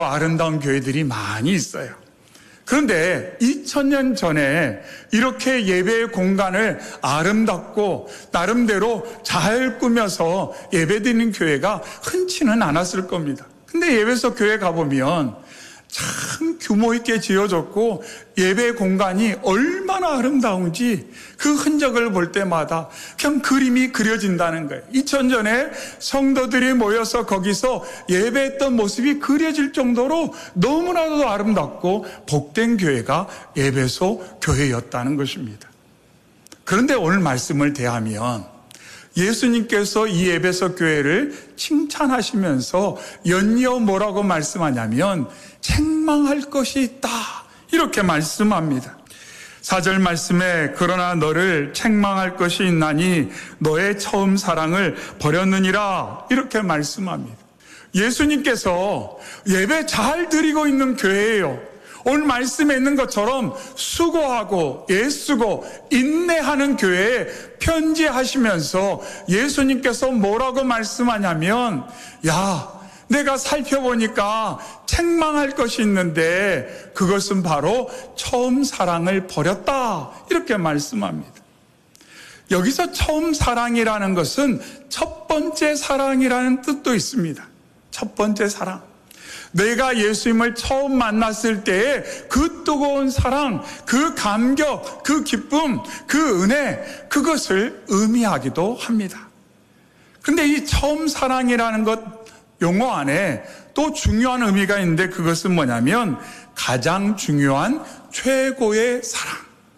아름다운 교회들이 많이 있어요. 그런데 2000년 전에 이렇게 예배의 공간을 아름답고 나름대로 잘 꾸며서 예배드리는 교회가 흔치는 않았을 겁니다. 근데 예배소 교회 가보면 참 규모 있게 지어졌고 예배 공간이 얼마나 아름다운지 그 흔적을 볼 때마다 그냥 그림이 그려진다는 거예요. 2000년에 성도들이 모여서 거기서 예배했던 모습이 그려질 정도로 너무나도 아름답고 복된 교회가 예배소 교회였다는 것입니다. 그런데 오늘 말씀을 대하면 예수님께서 이 에베소 교회를 칭찬하시면서 연이어 뭐라고 말씀하냐면 책망할 것이 있다 이렇게 말씀합니다. 4절 말씀에 그러나 너를 책망할 것이 있나니 너의 처음 사랑을 버렸느니라 이렇게 말씀합니다. 예수님께서 예배 잘 드리고 있는 교회예요. 오늘 말씀에 있는 것처럼 수고하고 애쓰고 인내하는 교회에 편지하시면서 예수님께서 뭐라고 말씀하냐면 내가 살펴보니까 책망할 것이 있는데 그것은 바로 처음 사랑을 버렸다 이렇게 말씀합니다. 여기서 처음 사랑이라는 것은 첫 번째 사랑이라는 뜻도 있습니다. 첫 번째 사랑. 내가 예수님을 처음 만났을 때의 그 뜨거운 사랑, 그 감격, 그 기쁨, 그 은혜, 그것을 의미하기도 합니다. 근데 이 처음 사랑이라는 것 용어 안에 또 중요한 의미가 있는데 그것은 뭐냐면 가장 중요한 최고의 사랑.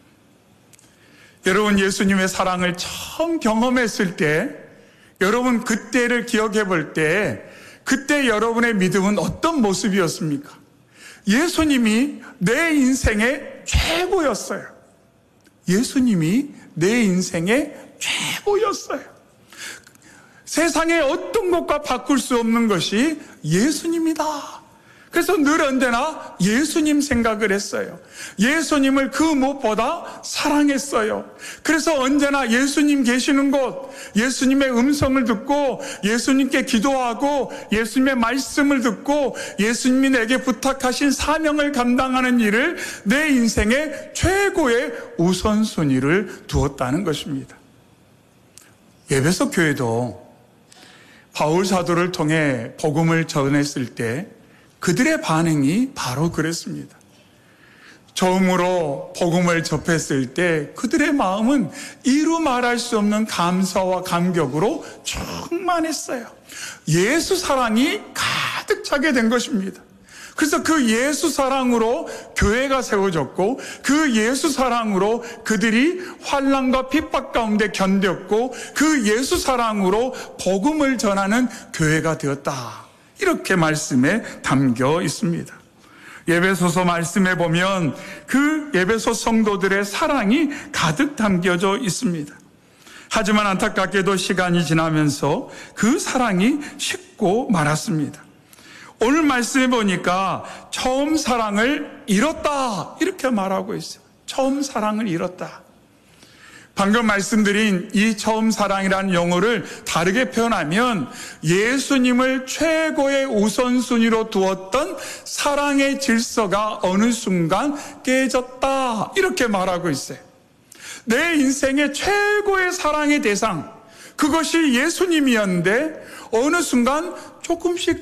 여러분 예수님의 사랑을 처음 경험했을 때 여러분 그때를 기억해 볼 때 그때 여러분의 믿음은 어떤 모습이었습니까? 예수님이 내 인생의 최고였어요. 예수님이 내 인생의 최고였어요. 세상의 어떤 것과 바꿀 수 없는 것이 예수님이다. 그래서 늘 언제나 예수님 생각을 했어요. 예수님을 그 무엇보다 사랑했어요. 그래서 언제나 예수님 계시는 곳, 예수님의 음성을 듣고 예수님께 기도하고 예수님의 말씀을 듣고 예수님이 내게 부탁하신 사명을 감당하는 일을 내 인생의 최고의 우선순위를 두었다는 것입니다. 에베소 교회도 바울 사도를 통해 복음을 전했을 때 그들의 반응이 바로 그랬습니다. 처음으로 복음을 접했을 때 그들의 마음은 이루 말할 수 없는 감사와 감격으로 충만했어요. 예수 사랑이 가득 차게 된 것입니다. 그래서 그 예수 사랑으로 교회가 세워졌고 그 예수 사랑으로 그들이 환난과 핍박 가운데 견뎠고 그 예수 사랑으로 복음을 전하는 교회가 되었다. 이렇게 말씀에 담겨 있습니다. 에베소서 말씀에 보면 그 에베소 성도들의 사랑이 가득 담겨져 있습니다. 하지만 안타깝게도 시간이 지나면서 그 사랑이 식고 말았습니다. 오늘 말씀해 보니까 처음 사랑을 잃었다 이렇게 말하고 있어요. 처음 사랑을 잃었다. 방금 말씀드린 이 처음 사랑이라는 용어를 다르게 표현하면 예수님을 최고의 우선순위로 두었던 사랑의 질서가 어느 순간 깨졌다 이렇게 말하고 있어요. 내 인생의 최고의 사랑의 대상, 그것이 예수님이었는데 어느 순간 조금씩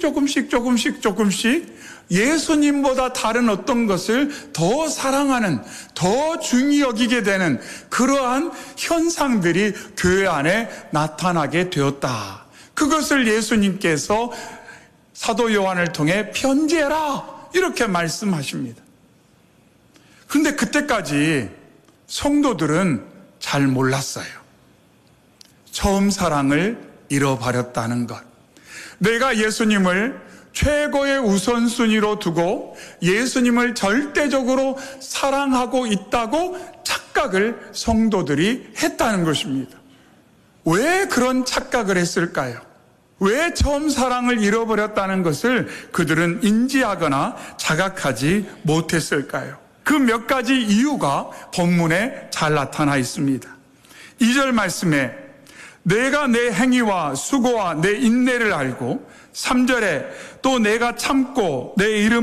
예수님보다 다른 어떤 것을 더 사랑하는, 더 중히 여기게 되는 그러한 현상들이 교회 안에 나타나게 되었다. 그것을 예수님께서 사도 요한을 통해 편지해라 이렇게 말씀하십니다. 그런데 그때까지 성도들은 잘 몰랐어요. 처음 사랑을 잃어버렸다는 것. 내가 예수님을 최고의 우선순위로 두고 예수님을 절대적으로 사랑하고 있다고 착각을 성도들이 했다는 것입니다. 왜 그런 착각을 했을까요? 왜 처음 사랑을 잃어버렸다는 것을 그들은 인지하거나 자각하지 못했을까요? 그 몇 가지 이유가 본문에 잘 나타나 있습니다. 2절 말씀에 내가 내 행위와 수고와 내 인내를 알고 3절에 또 내가 참고 내 이름